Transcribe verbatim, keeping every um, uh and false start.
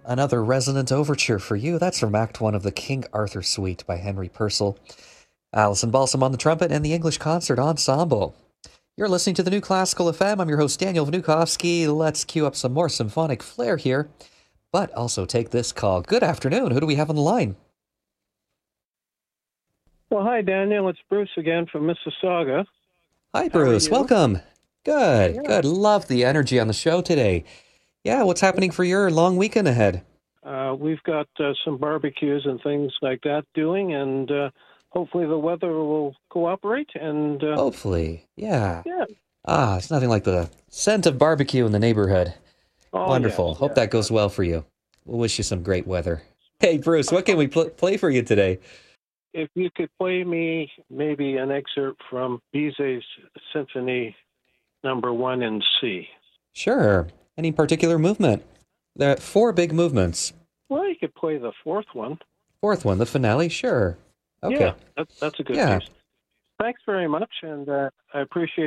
Another resonant overture for you. That's from Act One of the King Arthur Suite by Henry Purcell. Alison Balsam on the trumpet and the English Concert Ensemble. You're listening to the New Classical F M. I'm your host, Daniel Vnukovsky. Let's cue up some more symphonic flair here, but also take this call. Good afternoon. Who do we have on the line? Well, hi, Daniel. It's Bruce again from Mississauga. Hi, Bruce. Welcome. Good, yeah. good. Love the energy on the show today. Yeah, what's happening for your long weekend ahead? Uh, we've got uh, some barbecues and things like that doing, and uh, hopefully the weather will cooperate. And uh, Hopefully, yeah. Yeah. Ah, it's nothing like the scent of barbecue in the neighborhood. Oh, Wonderful. yes, Hope yeah. that goes well for you. We'll wish you some great weather. Hey, Bruce, what can we pl- play for you today? If you could play me maybe an excerpt from Bizet's Symphony Number One in C. Sure. Any particular movement? There are four big movements. Well, you could play the fourth one. Fourth one, the finale? Sure. Okay. Yeah, that, that's a good Yeah. piece. Thanks very much, and uh, I appreciate